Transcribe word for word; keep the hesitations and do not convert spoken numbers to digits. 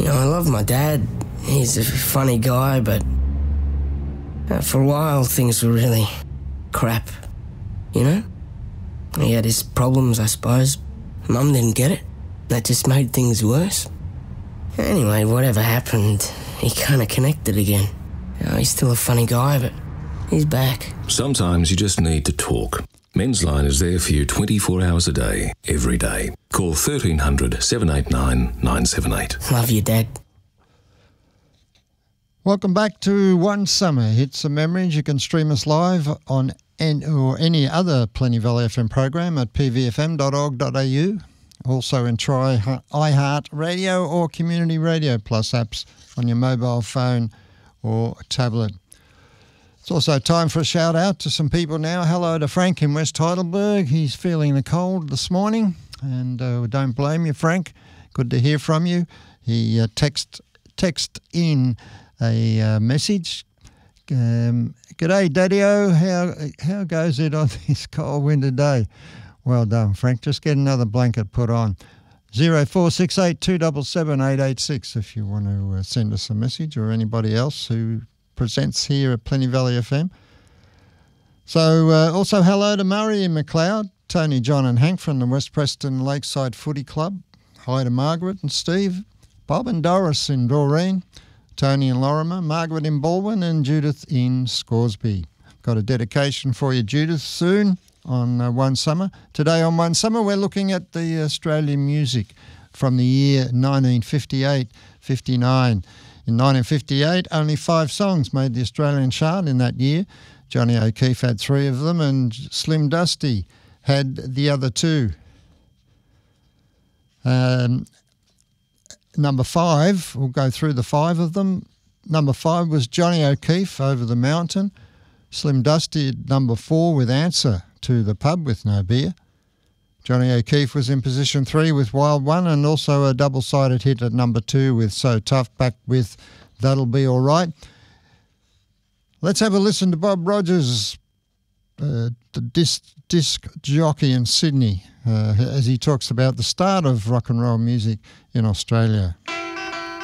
know, I love my dad. He's a funny guy, but uh, for a while things were really crap, you know? He had his problems, I suppose. Mum didn't get it. That just made things worse. Anyway, whatever happened, he kind of connected again. You know, he's still a funny guy, but he's back. Sometimes you just need to talk. Men's Line is there for you twenty-four hours a day, every day. Call thirteen hundred, seven eight nine, nine seven eight. Love you, Dad. Welcome back to One Summer Hits and Memories. You can stream us live on any, or any other Plenty Valley F M program at p v f m dot org dot a u. Also in Try iHeart Radio or Community Radio Plus apps on your mobile phone or tablet. It's also time for a shout out to some people now. Hello to Frank in West Heidelberg. He's feeling the cold this morning, and uh, don't blame you, Frank. Good to hear from you. He uh, text text in a uh, message. Um, G'day, Daddy-O. How, how goes it on this cold winter day? Well done, Frank. Just get another blanket put on. zero four six eight, two seven seven, eight eight six if you want to uh, send us a message, or anybody else who presents here at Plenty Valley F M. So uh, also hello to Murray in McLeod, Tony, John and Hank from the West Preston Lakeside Footy Club. Hi to Margaret and Steve, Bob and Doris in Doreen, Tony in Lorimer, Margaret in Baldwin and Judith in Scoresby. Got a dedication for you, Judith, soon on uh, One Summer. Today on One Summer we're looking at the Australian music from the year nineteen fifty-eight fifty-nine. In nineteen fifty-eight, only five songs made the Australian chart in that year. Johnny O'Keefe had three of them and Slim Dusty had the other two. Um, number five, we'll go through the five of them. Number five was Johnny O'Keefe, Over the Mountain. Slim Dusty at number four with Answer to the Pub with No Beer. Johnny O'Keefe was in position three with Wild One, and also a double-sided hit at number two with So Tough, back with That'll Be All Right. Let's have a listen to Bob Rogers, uh, the disc, disc jockey in Sydney, uh, as he talks about the start of rock and roll music in Australia.